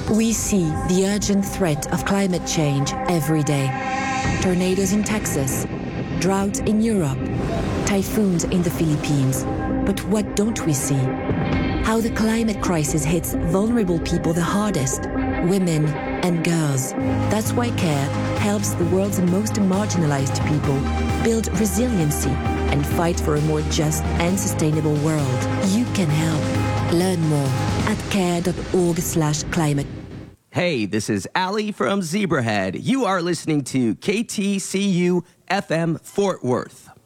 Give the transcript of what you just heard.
We see the urgent threat of climate change every day. Tornadoes in Texas, drought in Europe, typhoons in the Philippines. But what don't we see? How the climate crisis hits vulnerable people the hardest, women and girls. That's why CARE helps the world's most marginalized people build resiliency and fight for a more just and sustainable world. You can help. Learn more at care.org/climate. Hey, this is Ali from Zebrahead. You are listening to KTCU FM Fort Worth.